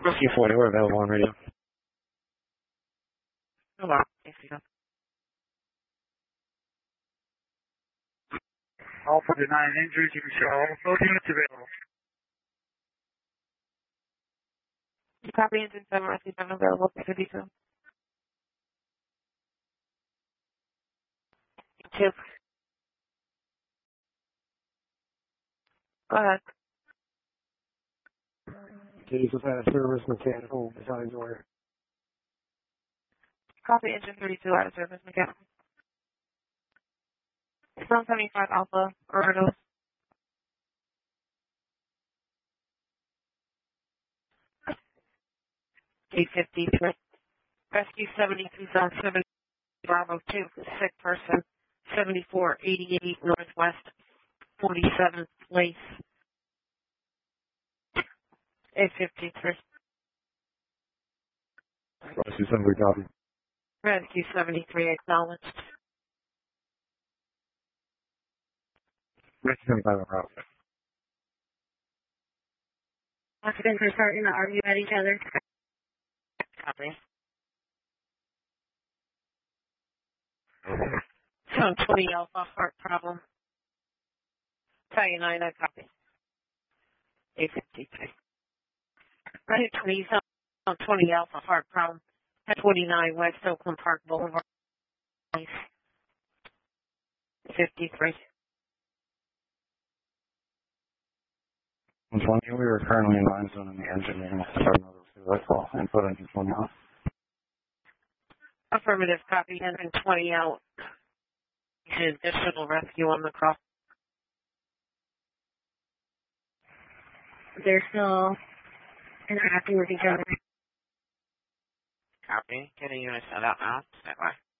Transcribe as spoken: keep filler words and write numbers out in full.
Rescue forty, we're available on radio. Hello. Yes, you know. All forty-nine injuries, you can show all both units available. Copy engine seven, rescue seven available for fifty-two. Two. Go ahead. Jesus out of service, mechanical, besides order. Copy engine thirty-two out of service mechanical. seven seventy-five Alpha, Orbital. eight fifty-three. Rescue seventy-two South seventy, Bravo two, sick person, seventy-four eighty-eight Northwest, forty-seventh Place. eight fifty-three. Rescue seventy, copy. Rescue seventy-three acknowledged. Rescue seventy-five, no problem. Occupants are starting to argue at each other. Copy. Zone twenty Alpha, heart problem. Italian nine, I copy. eight fifty-three. Right twenty, zone twenty Alpha, heart problem. At twenty-nine West Oakland Park Boulevard. fifty-three. one twenty, we are currently in line zone in the engine. We're going to start another that's all, and put engine twenty off. Affirmative copy, engine twenty out. Additional rescue on the cross. They're still interacting with each other. Copy. Getting unit set out now. Stand by.